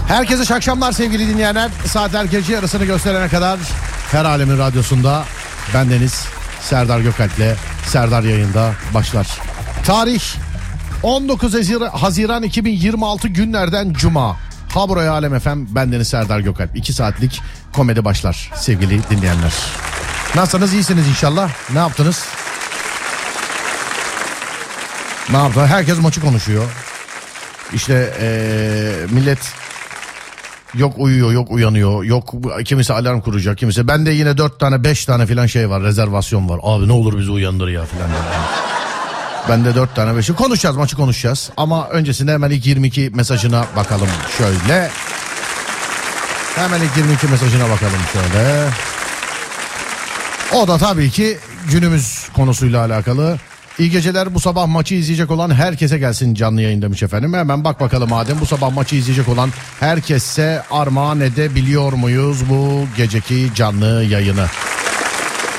Herkese akşamlar sevgili dinleyenler. Saatler gece yarısını gösterene kadar her alemin radyosunda bendeniz Serdar Gökalp'le Serdar yayında başlar. Tarih 19 Haziran 2026 günlerden Cuma. Ha buraya Alem FM, bendeniz Serdar Gökalp. 2 saatlik komedi başlar sevgili dinleyenler. Nasılsınız, iyisiniz inşallah. Ne yaptınız? Ne yaptı? Herkes maçı konuşuyor. İşte millet yok uyuyor, yok uyanıyor, yok kimisi alarm kuracak, kimisi. Bende yine 4 tane 5 tane filan şey var, rezervasyon var. Abi ne olur bizi uyandır ya filan. Bende 4 tane 5. Konuşacağız, maçı konuşacağız. Ama öncesinde hemen ilk 22 mesajına bakalım şöyle. Hemen ilk 22 mesajına bakalım şöyle. O da tabii ki günümüz konusuyla alakalı. İyi geceler, bu sabah maçı izleyecek olan herkese gelsin canlı yayın demiş efendim. Hemen bak bakalım madem, bu sabah maçı izleyecek olan herkese armağan edebiliyor muyuz bu geceki canlı yayını?